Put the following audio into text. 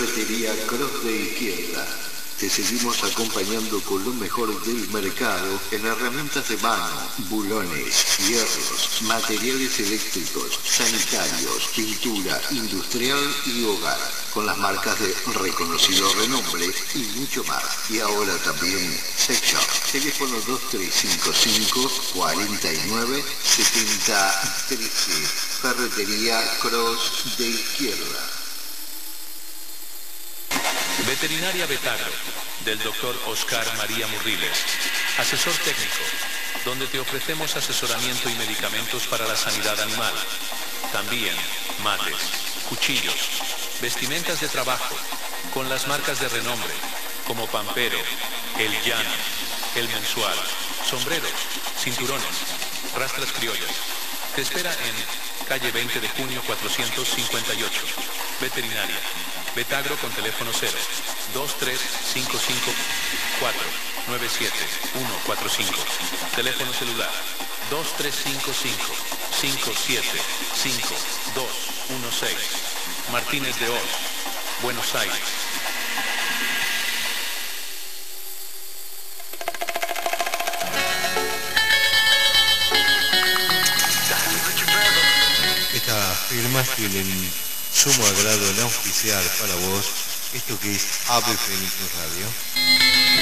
Ferretería Cross de Izquierda. Te seguimos acompañando con lo mejor del mercado en herramientas de mano, bulones, hierros, materiales eléctricos, sanitarios, pintura industrial y hogar, con las marcas de reconocido renombre y mucho más. Y ahora también Sex Shop. Teléfono 2355 49 70 13. Ferretería Cross de Izquierda. Veterinaria Betagro, del Dr. Oscar María Murriles, asesor técnico, donde te ofrecemos asesoramiento y medicamentos para la sanidad animal. También mates, cuchillos, vestimentas de trabajo, con las marcas de renombre, como Pampero, El Llano, El Mensual, sombreros, cinturones, rastras criollas. Te espera en calle 20 de junio 458, Veterinaria. Betagro con teléfono 0 2355 497 145. Teléfono celular 2355 575 216. Martínez de Oz, Buenos Aires. Estas firmas tienen sumo agrado en auspiciar para vos esto que es Ave Fénix Radio.